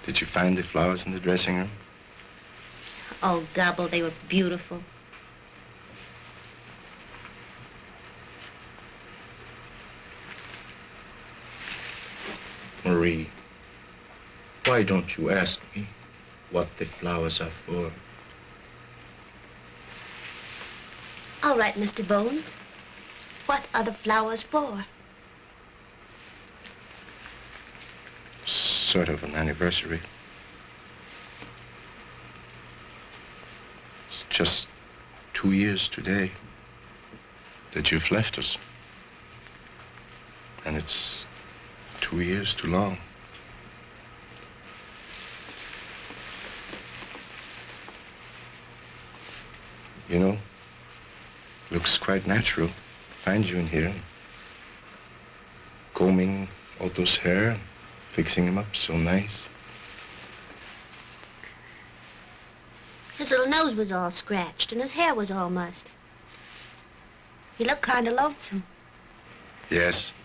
Did you find the flowers in the dressing room? Oh, Gobble, they were beautiful. Marie, why don't you ask me what the flowers are for? All right, Mr. Bones. What are the flowers for? Sort of an anniversary. It's just 2 years today that you've left us. And it's 2 years too long. You know, looks quite natural. Find you in here, combing Otto's hair, fixing him up so nice. His little nose was all scratched and his hair was all mussed. He looked kind of lonesome. Yes,